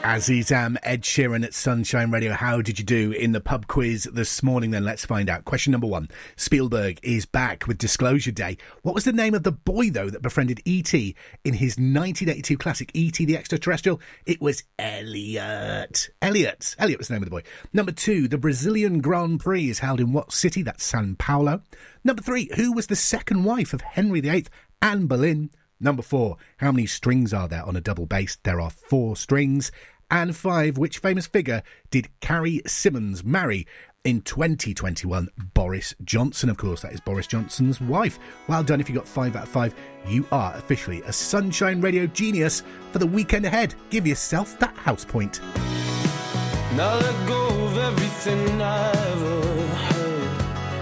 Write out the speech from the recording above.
Aziz Ed Sheeran at Sunshine Radio. How did you do in the pub quiz this morning then? Let's find out. Question number 1. Spielberg is back with Disclosure Day. What was the name of the boy, though, that befriended E.T. in his 1982 classic E.T. the Extraterrestrial? It was Elliot. Elliot was the name of the boy. Number 2. The Brazilian Grand Prix is held in what city? That's Sao Paulo. Number 3. Who was the second wife of Henry VIII? Anne Boleyn. Number 4, how many strings are there on a double bass? There are 4 strings. And 5, which famous figure did Carrie Simmons marry in 2021? Boris Johnson, of course. That is Boris Johnson's wife. Well done. If you got 5 out of 5, you are officially a Sunshine Radio genius for the weekend ahead. Give yourself that house point. Now let go of everything I